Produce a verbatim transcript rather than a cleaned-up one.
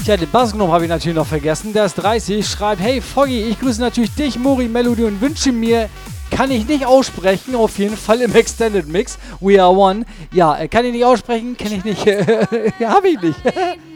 Tja, den Bassgnom habe ich natürlich noch vergessen. Der ist dreißig, schreibt, hey Foggy, ich grüße natürlich dich, Mori, Melody und wünsche mir, kann ich nicht aussprechen, auf jeden Fall im Extended Mix, We Are One. Ja, äh, kann ich nicht aussprechen, kann ich nicht, habe ich nicht.